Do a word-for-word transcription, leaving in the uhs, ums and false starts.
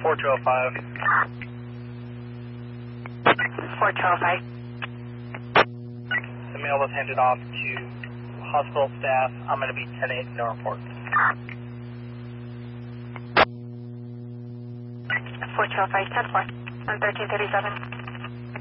four two oh five. four two oh five. The mail was handed off to hospital staff. I'm going to be ten eight, no report. four two oh five, ten four, on thirteen thirty-seven.